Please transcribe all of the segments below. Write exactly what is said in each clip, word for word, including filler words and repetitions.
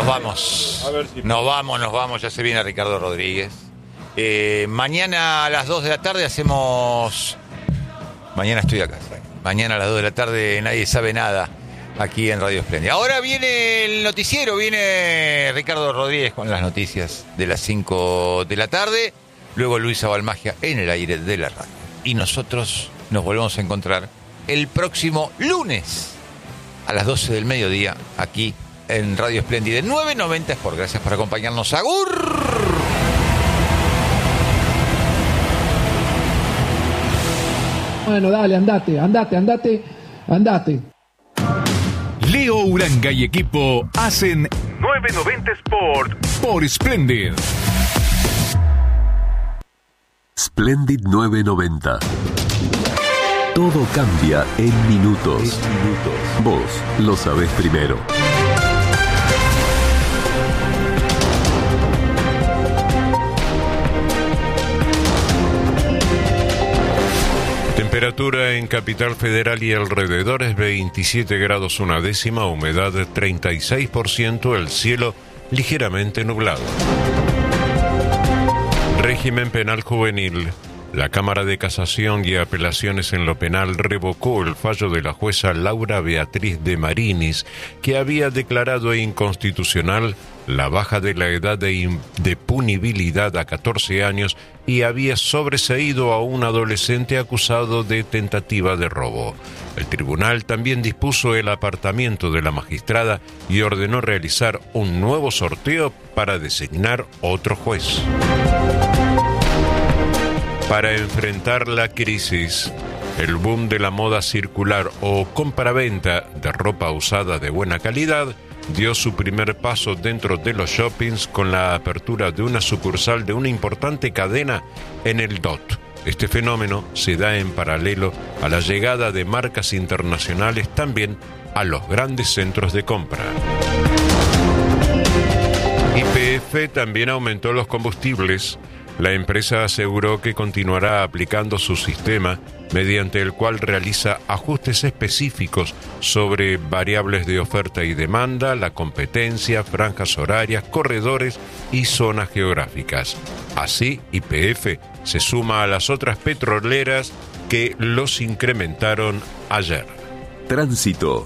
Nos vamos. A ver si... Nos vamos, nos vamos. Ya se viene Ricardo Rodríguez. Eh, mañana a las dos de la tarde hacemos... Mañana estoy acá. Mañana a las dos de la tarde Nadie Sabe Nada, aquí en Radio Espléndida. Ahora viene el noticiero, viene Ricardo Rodríguez con las noticias de las cinco de la tarde. Luego Luisa Balmagia en el aire de la radio. Y nosotros nos volvemos a encontrar el próximo lunes a las doce del mediodía aquí en Radio Espléndida. nueve noventa Sport. Gracias por acompañarnos. ¡Agur! Bueno, dale, andate, andate, andate, andate. Leo Uranga y equipo hacen nueve noventa Sport por Splendid. Splendid nueve noventa. Todo cambia en minutos. Vos lo sabés primero. Temperatura en Capital Federal y alrededores veintisiete grados una décima, humedad treinta y seis por ciento, el cielo ligeramente nublado. Régimen penal juvenil. La Cámara de Casación y Apelaciones en lo Penal revocó el fallo de la jueza Laura Beatriz de Marinis, que había declarado inconstitucional la baja de la edad de, in- de punibilidad a catorce años y había sobreseído a un adolescente acusado de tentativa de robo. El tribunal también dispuso el apartamiento de la magistrada y ordenó realizar un nuevo sorteo para designar otro juez. Para enfrentar la crisis, el boom de la moda circular o compraventa de ropa usada de buena calidad dio su primer paso dentro de los shoppings con la apertura de una sucursal de una importante cadena en el D O T. Este fenómeno se da en paralelo a la llegada de marcas internacionales también a los grandes centros de compra. Y P F también aumentó los combustibles. La empresa aseguró que continuará aplicando su sistema, mediante el cual realiza ajustes específicos sobre variables de oferta y demanda, la competencia, franjas horarias, corredores y zonas geográficas. Así, Y P F se suma a las otras petroleras que los incrementaron ayer. Tránsito.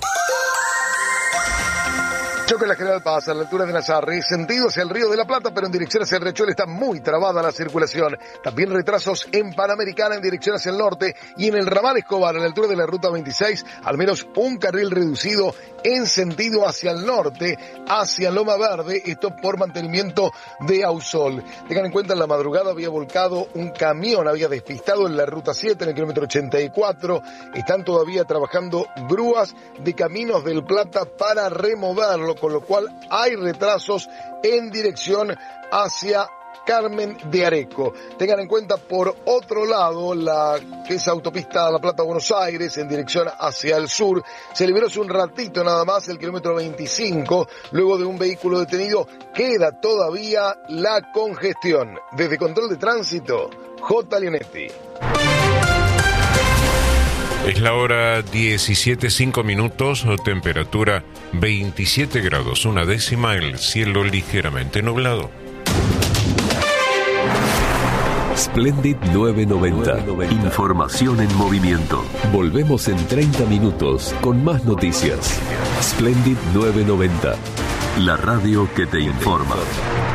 Choque en la General Paz, a la altura de Nazarre, sentido hacia el Río de la Plata, pero en dirección hacia el Riachuelo está muy trabada la circulación. También retrasos en Panamericana en dirección hacia el norte y en el ramal Escobar, a la altura de la Ruta veintiséis, al menos un carril reducido en sentido hacia el norte, hacia Loma Verde, esto por mantenimiento de Ausol. Tengan en cuenta, en la madrugada había volcado un camión, había despistado en la Ruta siete, en el kilómetro ochenta y cuatro. Están todavía trabajando grúas de Caminos del Plata para removerlo, con lo cual hay retrasos en dirección hacia Carmen de Areco. Tengan en cuenta, por otro lado, la que es autopista La Plata-Buenos Aires, en dirección hacia el sur, se liberó hace un ratito nada más el kilómetro veinticinco, luego de un vehículo detenido. Queda todavía la congestión. Desde Control de Tránsito, J. Leonetti. Es la hora diecisiete cinco minutos, temperatura veintisiete grados una décima, el cielo ligeramente nublado. Splendid nueve noventa. Información en movimiento. Volvemos en treinta minutos con más noticias. Splendid nueve noventa. La radio que te informa.